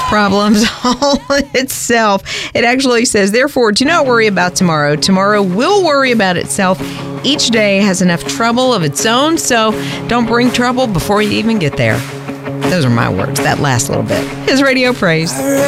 problems all itself. It actually says, therefore, do not worry about tomorrow. Tomorrow will worry about itself. Each day has enough trouble of its own, so don't bring trouble before you even get there. Those are my words, that last little bit. His Radio Praise.